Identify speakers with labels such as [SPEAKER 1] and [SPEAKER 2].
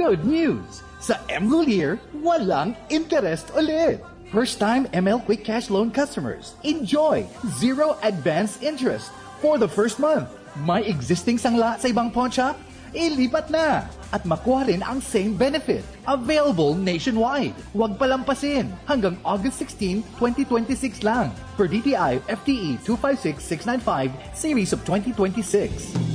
[SPEAKER 1] Good news! Sa Mrolier, walang interest ulit. First-time ML Quick Cash Loan customers, enjoy 0 advance interest for the first month. May existing sangla sa ibang pawn shop? Ilipat na! At makuha rin ang same benefit. Available nationwide. Huwag palampasin. Hanggang August 16, 2026 lang. Per DTI FTE 256695 Series of 2026.